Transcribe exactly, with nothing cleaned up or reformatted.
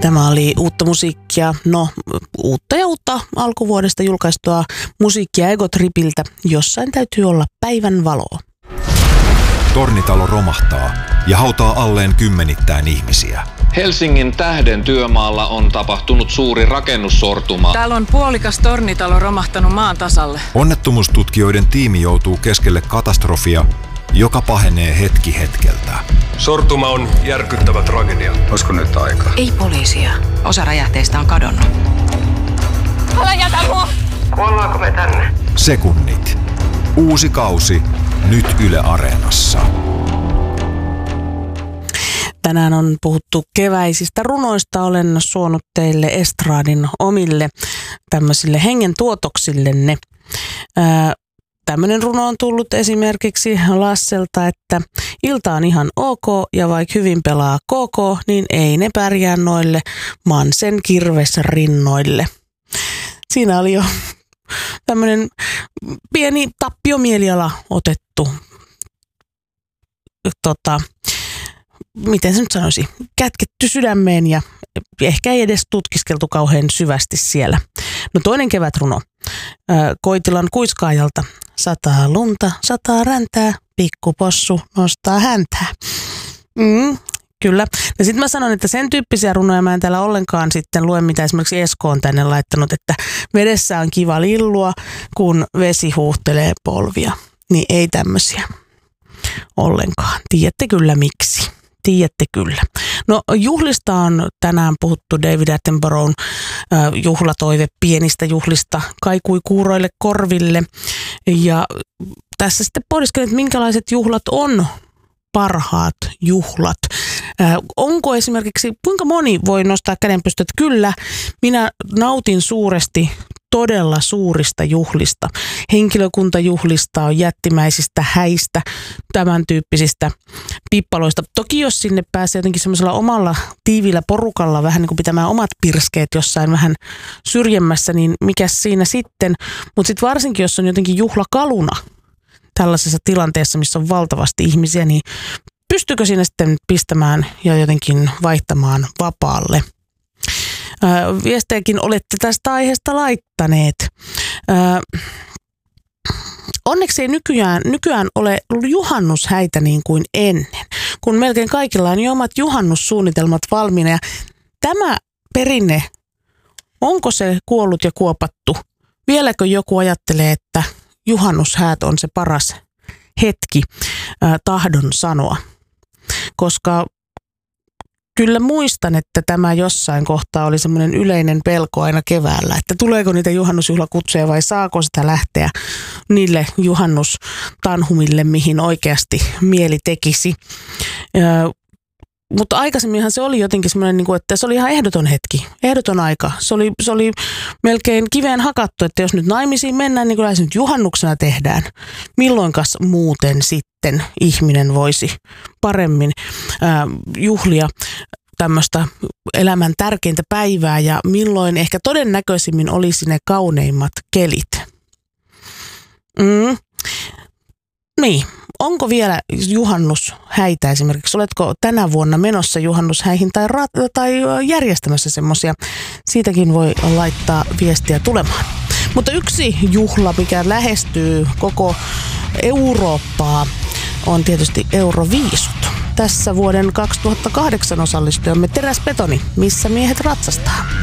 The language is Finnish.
Tämä oli uutta musiikkia, no uutta ja uutta alkuvuodesta julkaistua musiikkia Egotripiltä. Jossain täytyy olla päivän valoa. Tornitalo romahtaa ja hautaa alleen kymmenittäin ihmisiä. Helsingin Tähden työmaalla on tapahtunut suuri rakennussortuma. Täällä on puolikas tornitalo romahtanut maan tasalle. Onnettomuustutkijoiden tiimi joutuu keskelle katastrofia, joka pahenee hetki hetkeltä. Sortuma on järkyttävä tragedia. Olisiko nyt aika? Ei poliisia. Osa räjähteistä on kadonnut. Älä jätä mua! Kuollaanko me tänne? Sekunnit. Uusi kausi. Nyt Yle Areenassa. Tänään on puhuttu keväisistä runoista. Olen suonut teille estradin omille tämmöisille hengen tuotoksillenne. Ää, Tämmöinen runo on tullut esimerkiksi Lasselta, että ilta on ihan ok ja vaikka hyvin pelaa koko, niin ei ne pärjää noille Mansen kirves rinnoille. Siinä oli jo tämmöinen pieni tappiomieliala otettu, tota, miten se nyt sanoisi, kätketty sydämeen ja ehkä ei edes tutkiskeltu kauhean syvästi siellä. No toinen kevätruno Koitilan kuiskaajalta. Sataa lunta, sataa räntää, pikkupossu nostaa häntää. Mm, kyllä. Ja sitten mä sanon, että sen tyyppisiä runoja mä en täällä ollenkaan sitten lue, mitä esimerkiksi Esko on tänne laittanut, että vedessä on kiva lillua, kun vesi huuhtelee polvia. Niin ei tämmöisiä ollenkaan. Tiedätte kyllä miksi. Tiedätte kyllä. No juhlista on tänään puhuttu. David Attenboroughn äh, juhlatoive pienistä juhlista kaikui kuuroille korville. Ja tässä sitten pohdiskelin, että minkälaiset juhlat on parhaat juhlat. Äh, onko esimerkiksi, kuinka moni voi nostaa kädenpystyä, että kyllä, minä nautin suuresti todella suurista juhlista, henkilökuntajuhlista, jättimäisistä häistä, tämän tyyppisistä pippaloista. Toki jos sinne pääsee jotenkin semmoisella omalla tiivillä porukalla vähän niin kuin pitämään omat pirskeet jossain vähän syrjemmässä, niin mikä siinä sitten? Mutta sitten varsinkin, jos on jotenkin juhlakaluna tällaisessa tilanteessa, missä on valtavasti ihmisiä, niin pystyykö siinä sitten pistämään ja jotenkin vaihtamaan vapaalle? Viestejäkin olette tästä aiheesta laittaneet. Onneksi ei nykyään, nykyään ole juhannushäitä niin kuin ennen, kun melkein kaikilla on jo omat juhannussuunnitelmat valmiina. Ja tämä perinne, onko se kuollut ja kuopattu? Vieläkö joku ajattelee, että juhannushäät on se paras hetki tahdon sanoa? Koska kyllä muistan, että tämä jossain kohtaa oli semmoinen yleinen pelko aina keväällä, että tuleeko niitä juhannusjuhlakutsuja vai saako sitä lähteä niille juhannustanhumille, mihin oikeasti mieli tekisi. Ö, mutta aikaisemminhan se oli jotenkin semmoinen, että se oli ihan ehdoton hetki, ehdoton aika. Se oli, se oli melkein kiveen hakattu, että jos nyt naimisiin mennään, niin kyllä se nyt juhannuksena tehdään. Milloinkas muuten sitten ihminen voisi paremmin äh, juhlia tämmöistä elämän tärkeintä päivää ja milloin ehkä todennäköisimmin olisi ne kauneimmat kelit. Mm. Niin. Onko vielä juhannushäitä esimerkiksi? Oletko tänä vuonna menossa juhannushäihin tai, ra- tai järjestämässä semmoisia? Siitäkin voi laittaa viestiä tulemaan. Mutta yksi juhla, mikä lähestyy koko Eurooppaa, on tietysti Euroviisut. Tässä vuoden kaksituhattakahdeksan osallistujamme teräsbetoni, missä miehet ratsastaa.